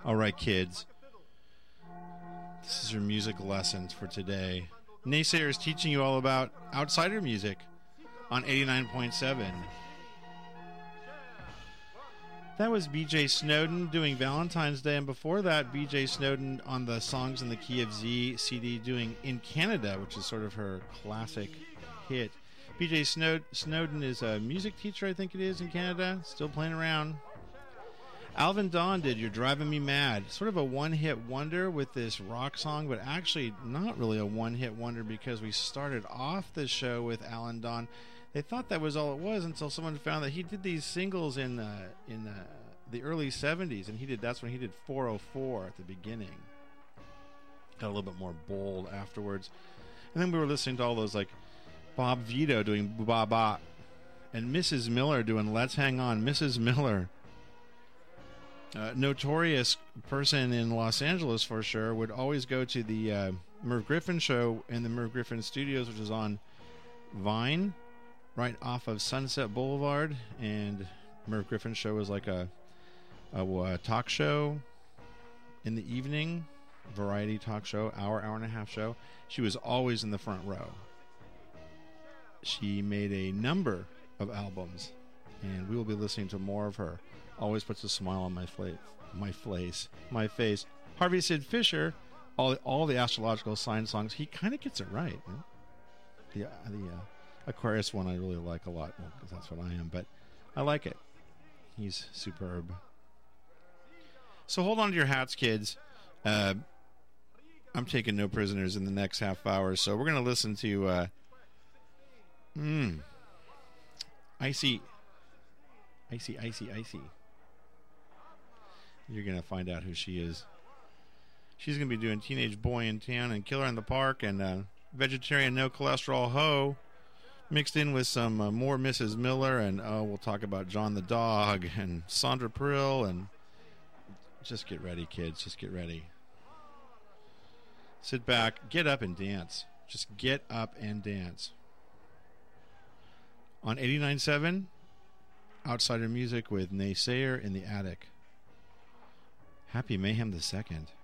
All right, kids. This is your music lessons for today. Naysayer is teaching you all about outsider music on 89.7. That was B.J. Snowden doing Valentine's Day, and before that, B.J. Snowden on the Songs in the Key of Z CD doing In Canada, which is sort of her classic hit. B.J. Snowden is a music teacher, I think it is, in Canada, still playing around. Alvin Dawn did You're Driving Me Mad, sort of a one-hit wonder with this rock song, but actually not really a one-hit wonder because we started off the show with Alan Dawn. They thought that was all it was until someone found that he did these singles in the early 70s, and that's when he did 404 at the beginning. Got a little bit more bold afterwards. And then we were listening to all those, like Bob Vito doing Ba Ba, and Mrs. Miller doing Let's Hang On. Mrs. Miller, notorious person in Los Angeles for sure, would always go to the Merv Griffin show in the Merv Griffin Studios, which is on Vine, right off of Sunset Boulevard. And Merv Griffin's show was like a talk show in the evening, variety talk show, hour and a half show. She was always in the front row. She made a number of albums, and we will be listening to more of her. Always puts a smile on my face. Harvey Sid Fisher, all the astrological sign songs, he kind of gets it right. The Aquarius one I really like a lot, because that's what I am, but I like it. He's superb. So hold on to your hats, kids. I'm taking no prisoners in the next half hour, so we're going to listen to Icy. You're going to find out who she is. She's going to be doing Teenage Boy in Town and Killer in the Park and Vegetarian No Cholesterol Ho, mixed in with some more Mrs. Miller, and we'll talk about John the Dog and Sandra Prill, and just get ready, kids. Just get ready. Sit back, get up and dance. Just get up and dance. On 89.7, Outsider Music with Naysayer in the Attic. Happy Mayhem the 2nd.